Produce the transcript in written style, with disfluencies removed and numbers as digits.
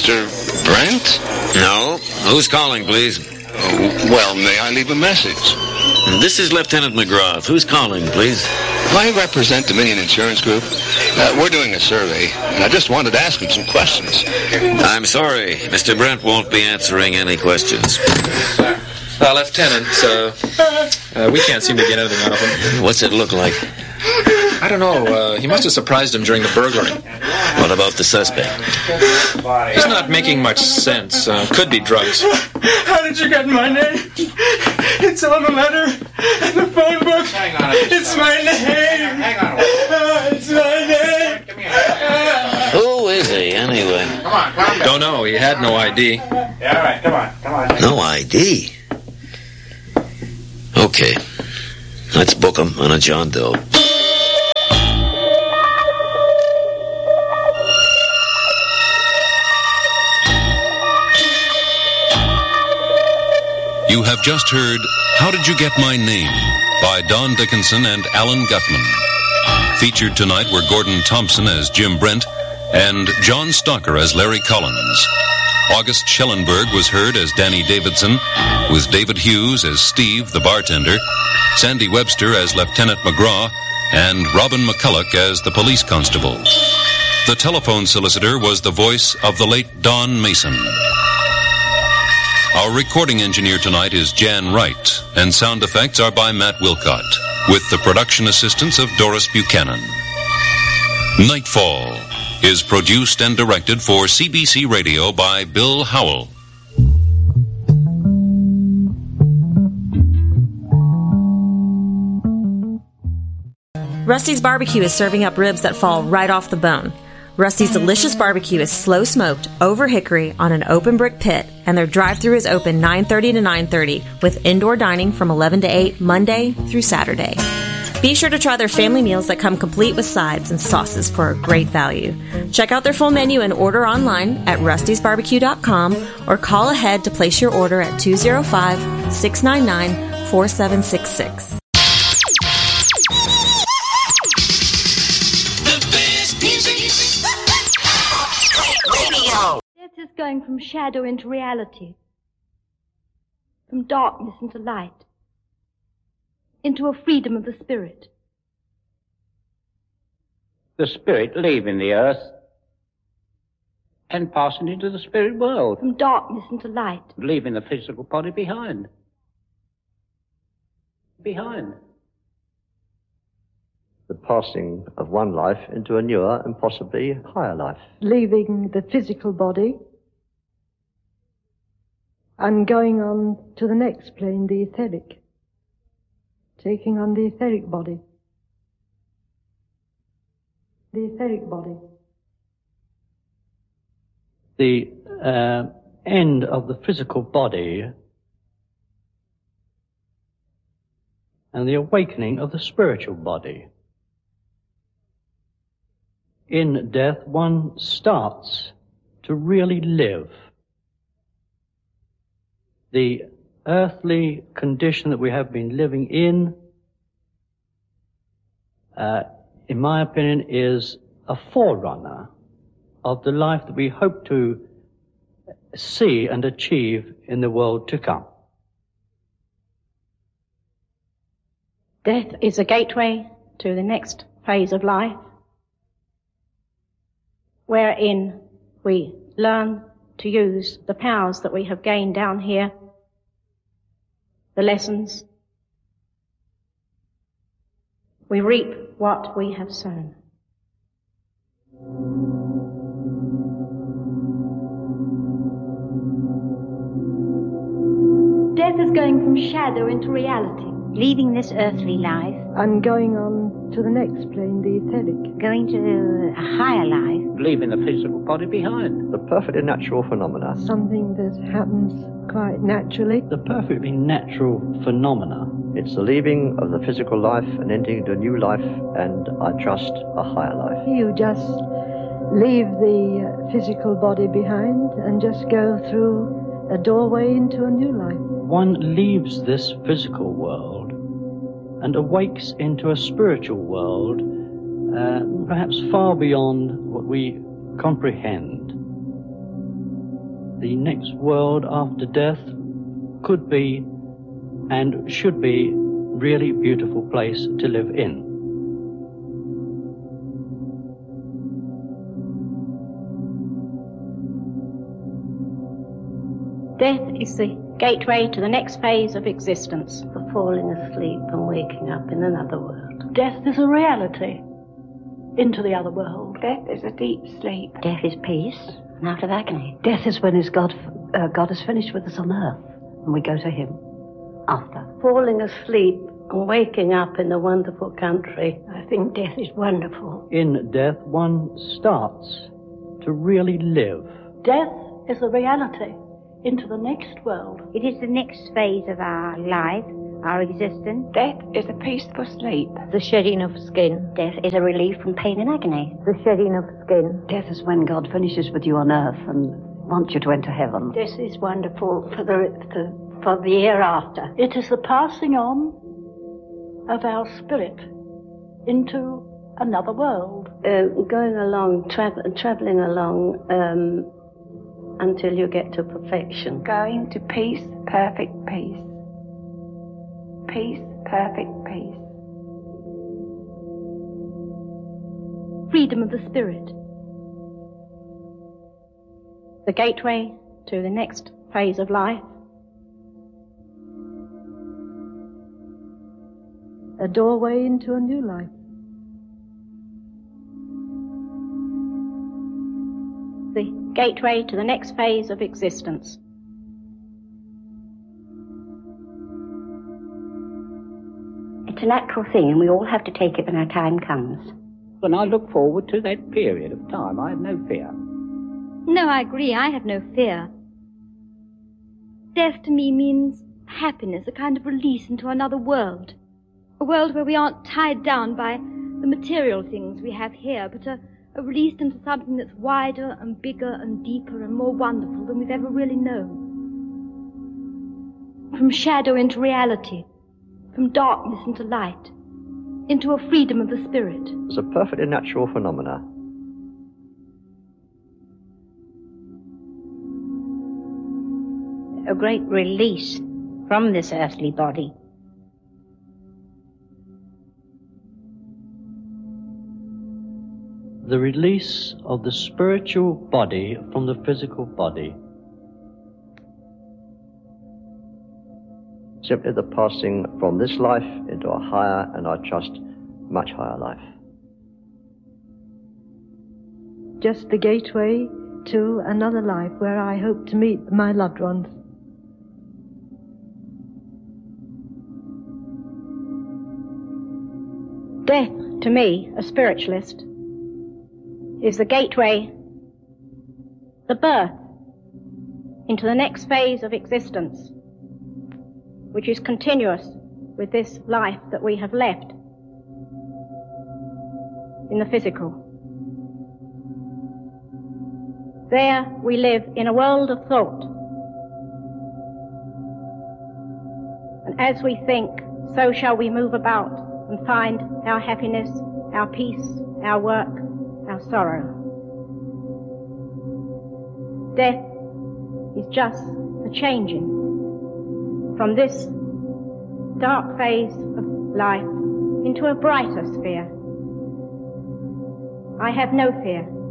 Mr. Brent? No. Who's calling, please? Well, may I leave a message? This is Lieutenant McGrath. Who's calling, please? I represent Dominion Insurance Group. We're doing a survey, and I just wanted to ask him some questions. I'm sorry. Mr. Brent won't be answering any questions. Lieutenant, we can't seem to get anything out of him. What's it look like? I don't know. He must have surprised him during the burglary. What about the suspect? He's not making much sense. Could be drugs. How did you get my name? It's on the letter and the phone book. Hang on. It's my name. Hang on. It's my name. Give me a hand. Who is he, anyway? Come on, calm down. Don't know. He had no ID. Yeah, all right. Come on. No ID? Okay. Let's book him on a John Doe. You have just heard How Did You Get My Name by Don Dickinson and Alan Gutman. Featured tonight were Gordon Thompson as Jim Brent and John Stalker as Larry Collins. August Schellenberg was heard as Danny Davidson, with David Hughes as Steve, the bartender, Sandy Webster as Lieutenant McGraw, and Robin McCulloch as the police constable. The telephone solicitor was the voice of the late Don Mason. Our recording engineer tonight is Jan Wright, and sound effects are by Matt Wilcott, with the production assistance of Doris Buchanan. Nightfall is produced and directed for CBC Radio by Bill Howell. Rusty's Barbecue is serving up ribs that fall right off the bone. Rusty's delicious barbecue is slow smoked over hickory on an open brick pit, and their drive-thru is open 9:30 to 9:30 with indoor dining from 11 to 8 Monday through Saturday. Be sure to try their family meals that come complete with sides and sauces for a great value. Check out their full menu and order online at rustysbarbecue.com or call ahead to place your order at 205-699-4766. Death is going from shadow into reality, from darkness into light, into a freedom of the spirit. The spirit leaving the earth and passing into the spirit world. From darkness into light. Leaving the physical body behind. The passing of one life into a newer and possibly higher life. Leaving the physical body and going on to the next plane, the etheric. Taking on the etheric body. The etheric body. The end of the physical body and the awakening of the spiritual body. In death, one starts to really live. The earthly condition that we have been living in my opinion, is a forerunner of the life that we hope to see and achieve in the world to come. Death is a gateway to the next phase of life, wherein we learn to use the powers that we have gained down here, the lessons. We reap what we have sown. Death is going from shadow into reality. Leaving this earthly life. And going on to the next plane, the etheric. Going to a higher life. Leaving the physical body behind. The perfectly natural phenomena. Something that happens quite naturally. The perfectly natural phenomena. It's the leaving of the physical life and entering into a new life, and I trust a higher life. You just leave the physical body behind and just go through a doorway into a new life. One leaves this physical world and awakes into a spiritual world, perhaps far beyond what we comprehend. the next world after death could be and should be really beautiful place to live in. Death is the gateway to the next phase of existence. For falling asleep and waking up in another world. Death is a reality into the other world. Death is a deep sleep. Death is peace and out of agony. Death is when God has finished with us on earth and we go to him after. Falling asleep and waking up in a wonderful country. I think death is wonderful. In death, one starts to really live. Death is a reality into the next world. It is the next phase of our life, our existence. Death is a peaceful sleep. The shedding of skin. Death is a relief from pain and agony. The shedding of skin. Death is when God finishes with you on earth and wants you to enter heaven. This is wonderful for the hereafter. It is the passing on of our spirit into another world. Going along, traveling along until you get to perfection. Going to peace, perfect peace. Peace, perfect peace. Freedom of the spirit. The gateway to the next phase of life. A doorway into a new life. The gateway to the next phase of existence. It's a natural thing, and we all have to take it when our time comes. When I look forward to that period of time, I have no fear. No, I agree. I have no fear. Death to me means happiness, a kind of release into another world. A world where we aren't tied down by the material things we have here, but a release into something that's wider and bigger and deeper and more wonderful than we've ever really known. From shadow into reality, from darkness into light, into a freedom of the spirit. It's a perfectly natural phenomena. A great release from this earthly body. The release of the spiritual body from the physical body. Simply the passing from this life into a higher and, I trust, much higher life. Just the gateway to another life where I hope to meet my loved ones. Death, to me, a spiritualist, is the gateway, the birth into the next phase of existence, which is continuous with this life that we have left in the physical. There we live in a world of thought. And as we think, so shall we move about and find our happiness, our peace, our work, our sorrow. Death is just the changing from this dark phase of life into a brighter sphere. I have no fear.